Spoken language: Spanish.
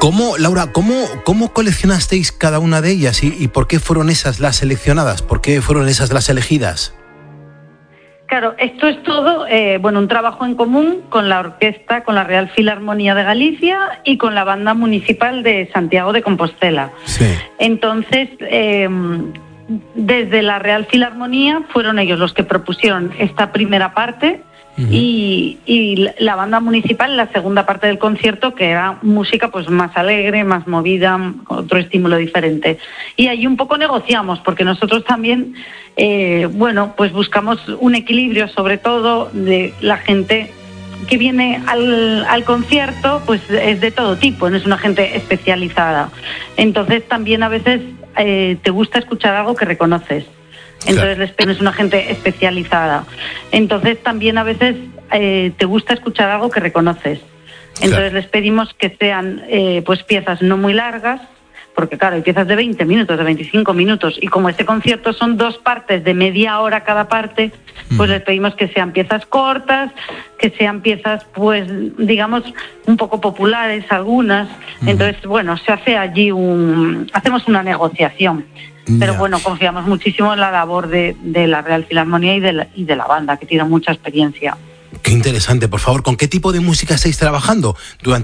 Laura, ¿cómo coleccionasteis cada una de ellas y por qué fueron esas las seleccionadas? ¿Por qué fueron esas las elegidas? Claro, esto es todo un trabajo en común con la orquesta, con la Real Filarmonía de Galicia y con la Banda Municipal de Santiago de Compostela. Sí. Entonces, desde la Real Filarmonía fueron ellos los que propusieron esta primera parte. Uh-huh. Y la banda municipal, la segunda parte del concierto, que era música pues más alegre, más movida, otro estímulo diferente. Y ahí un poco negociamos, porque nosotros también, pues buscamos un equilibrio, sobre todo de la gente que viene al concierto, pues es de todo tipo, no es una gente especializada. Entonces también a veces te gusta escuchar algo que reconoces. Entonces claro. Es una gente especializada. Entonces también a veces te gusta escuchar algo que reconoces. Entonces claro. Les pedimos que sean piezas no muy largas, porque claro, hay piezas de 20 minutos, de 25 minutos, y como este concierto son 2 partes de media hora cada parte, pues les pedimos que sean piezas cortas, que sean piezas, pues, digamos, un poco populares algunas. Entonces, se hace allí hacemos una negociación. Pero bueno, confiamos muchísimo en la labor de la Real Filarmonía y de la banda, que tiene mucha experiencia. Qué interesante. Por favor, ¿con qué tipo de música estáis trabajando durante